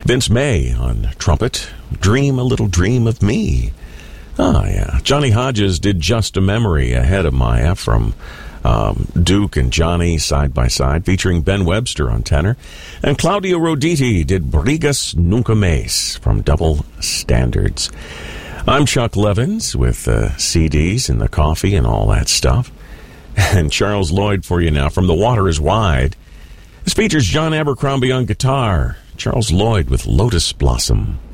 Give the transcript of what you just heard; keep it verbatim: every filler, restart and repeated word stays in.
Vince May on trumpet, Dream a Little Dream of Me. Oh, yeah. Johnny Hodges did Just a Memory ahead of Maya from um, Duke and Johnny side by side, featuring Ben Webster on tenor. And Claudio Roditi did Brigas Nunca Más from Double Standards. I'm Chuck Levins with uh, C Ds and the coffee and all that stuff. And Charles Lloyd for you now from The Water is Wide. This features John Abercrombie on guitar. Charles Lloyd with Lotus Blossom.